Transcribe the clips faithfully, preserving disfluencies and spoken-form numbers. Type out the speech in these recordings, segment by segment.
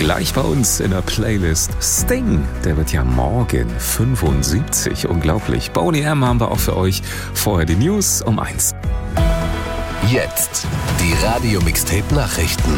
Gleich bei uns in der Playlist Sting. Der wird ja morgen fünfundsiebzig. Unglaublich. Boney M haben wir auch für euch. Vorher die News um eins. Jetzt die Radio-Mixtape-Nachrichten.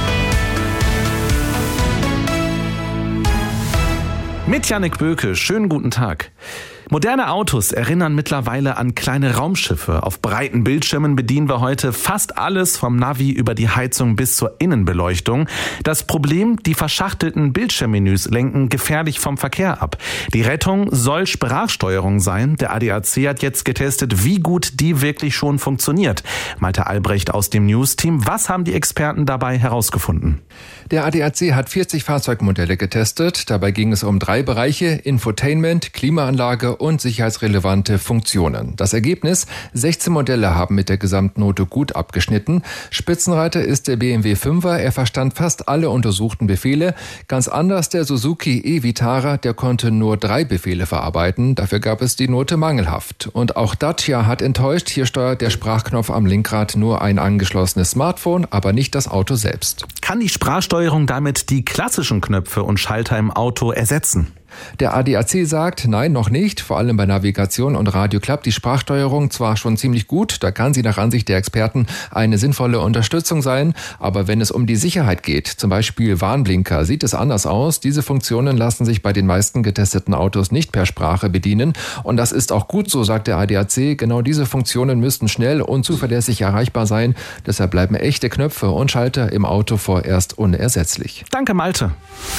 Mit Jannik Böke, schönen guten Tag. Moderne Autos erinnern mittlerweile an kleine Raumschiffe. Auf breiten Bildschirmen bedienen wir heute fast alles, vom Navi über die Heizung bis zur Innenbeleuchtung. Das Problem, die verschachtelten Bildschirmmenüs lenken gefährlich vom Verkehr ab. Die Rettung soll Sprachsteuerung sein. Der A D A C hat jetzt getestet, wie gut die wirklich schon funktioniert. Malte Albrecht aus dem News-Team. Was haben die Experten dabei herausgefunden? Der A D A C hat vierzig Fahrzeugmodelle getestet. Dabei ging es um drei Bereiche: Infotainment, Klimaanlage und sicherheitsrelevante Funktionen. Das Ergebnis: sechzehn Modelle haben mit der Gesamtnote gut abgeschnitten. Spitzenreiter ist der B M W fünfer. Er verstand fast alle untersuchten Befehle. Ganz anders der Suzuki e-Vitara. Der konnte nur drei Befehle verarbeiten. Dafür gab es die Note mangelhaft. Und auch Dacia hat enttäuscht. Hier steuert der Sprachknopf am Lenkrad nur ein angeschlossenes Smartphone, aber nicht das Auto selbst. Kann die Sprachsteuerung damit die klassischen Knöpfe und Schalter im Auto ersetzen? Der A D A C sagt, nein, noch nicht. Vor allem bei Navigation und Radio klappt die Sprachsteuerung zwar schon ziemlich gut, da kann sie nach Ansicht der Experten eine sinnvolle Unterstützung sein, aber wenn es um die Sicherheit geht, zum Beispiel Warnblinker, sieht es anders aus. Diese Funktionen lassen sich bei den meisten getesteten Autos nicht per Sprache bedienen und das ist auch gut so, sagt der A D A C. Genau diese Funktionen müssten schnell und zuverlässig erreichbar sein. Deshalb bleiben echte Knöpfe und Schalter im Auto vorerst unersetzlich. Danke, Malte.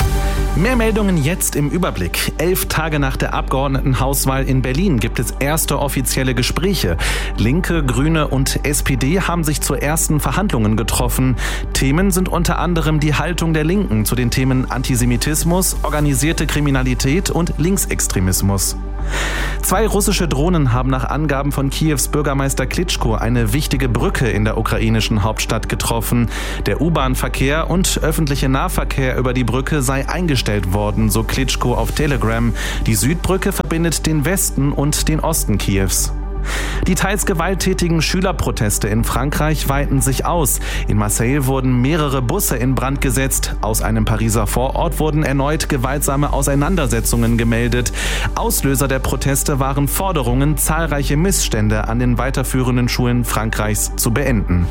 Mehr Meldungen jetzt im Überblick. Elf Tage nach der Abgeordnetenhauswahl in Berlin gibt es erste offizielle Gespräche. Linke, Grüne und S P D haben sich zu ersten Verhandlungen getroffen. Themen sind unter anderem die Haltung der Linken zu den Themen Antisemitismus, organisierte Kriminalität und Linksextremismus. Zwei russische Drohnen haben nach Angaben von Kiews Bürgermeister Klitschko eine wichtige Brücke in der ukrainischen Hauptstadt getroffen. Der U-Bahn-Verkehr und öffentliche Nahverkehr über die Brücke sei eingestellt worden, so Klitschko auf Telegram. Die Südbrücke verbindet den Westen und den Osten Kiews. Die teils gewalttätigen Schülerproteste in Frankreich weiten sich aus. In Marseille wurden mehrere Busse in Brand gesetzt. Aus einem Pariser Vorort wurden erneut gewaltsame Auseinandersetzungen gemeldet. Auslöser der Proteste waren Forderungen, zahlreiche Missstände an den weiterführenden Schulen Frankreichs zu beenden.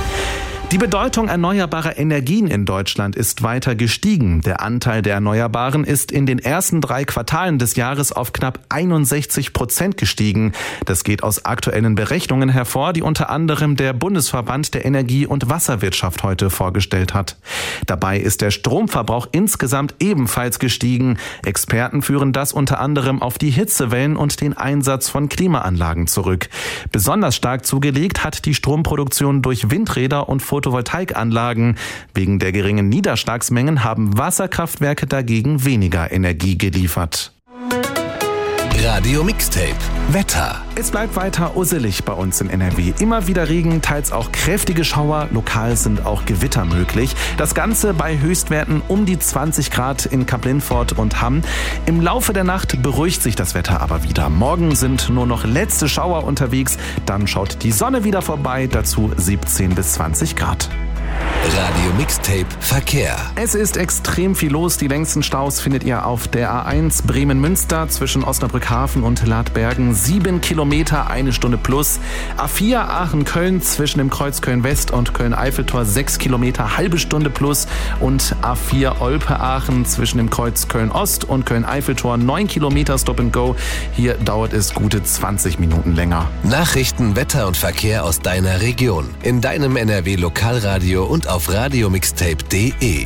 Die Bedeutung erneuerbarer Energien in Deutschland ist weiter gestiegen. Der Anteil der Erneuerbaren ist in den ersten drei Quartalen des Jahres auf knapp einundsechzig Prozent gestiegen. Das geht aus aktuellen Berechnungen hervor, die unter anderem der Bundesverband der Energie- und Wasserwirtschaft heute vorgestellt hat. Dabei ist der Stromverbrauch insgesamt ebenfalls gestiegen. Experten führen das unter anderem auf die Hitzewellen und den Einsatz von Klimaanlagen zurück. Besonders stark zugelegt hat die Stromproduktion durch Windräder und Photovoltaikanlagen. Wegen der geringen Niederschlagsmengen haben Wasserkraftwerke dagegen weniger Energie geliefert. Radio Mixtape Wetter. Es bleibt weiter usselig bei uns in N R W. Immer wieder Regen, teils auch kräftige Schauer. Lokal sind auch Gewitter möglich. Das Ganze bei Höchstwerten um die zwanzig Grad in Kapp-Lindfort und Hamm. Im Laufe der Nacht beruhigt sich das Wetter aber wieder. Morgen sind nur noch letzte Schauer unterwegs. Dann schaut die Sonne wieder vorbei. Dazu siebzehn bis zwanzig Grad. Radio Mixtape Verkehr. Es ist extrem viel los. Die längsten Staus findet ihr auf der A eins Bremen-Münster zwischen Osnabrück-Hafen und Ladbergen. Sieben Kilometer, eine Stunde plus. A vier Aachen-Köln zwischen dem Kreuz Köln-West und Köln-Eiffeltor. Sechs Kilometer, halbe Stunde plus. Und A vier Olpe-Aachen zwischen dem Kreuz Köln-Ost und Köln-Eiffeltor. Neun Kilometer Stop and Go. Hier dauert es gute zwanzig Minuten länger. Nachrichten, Wetter und Verkehr aus deiner Region. In deinem N R W-Lokalradio und auf radiomixtape punkt de.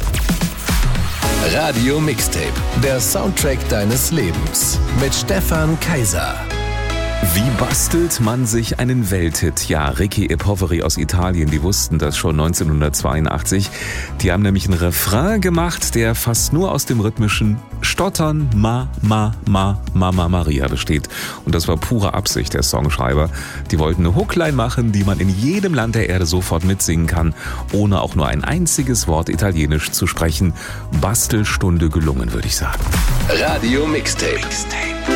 Radio Mixtape, der Soundtrack deines Lebens mit Stefan Kaiser. Wie bastelt man sich einen Welthit? Ja, Ricky e Poveri aus Italien, die wussten das schon neunzehnhundertzweiundachtzig. Die haben nämlich einen Refrain gemacht, der fast nur aus dem rhythmischen Stottern Ma, Ma, Ma, Mama Maria besteht. Und das war pure Absicht der Songschreiber. Die wollten eine Hookline machen, die man in jedem Land der Erde sofort mitsingen kann, ohne auch nur ein einziges Wort Italienisch zu sprechen. Bastelstunde gelungen, würde ich sagen. Radio Mixtape.